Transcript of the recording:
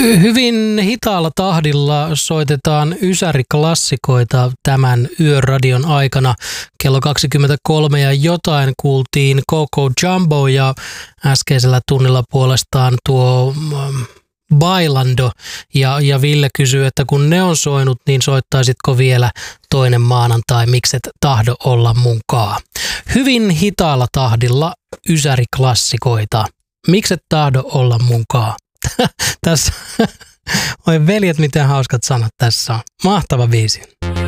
Hyvin hitaalla tahdilla soitetaan ysäriklassikoita tämän yöradion aikana. Kello 23 ja jotain kuultiin Coco Jumbo ja äskeisellä tunnilla puolestaan tuo Bailando. Ja Ville kysyy, että kun ne on soinut, niin soittaisitko vielä toinen maanantai, mikset tahdo olla munkaan. Hyvin hitaalla tahdilla ysäriklassikoita. Mikset tahdo olla munkaan. Tässä, oi veljet, miten hauskat sanat tässä on. Mahtava biisi.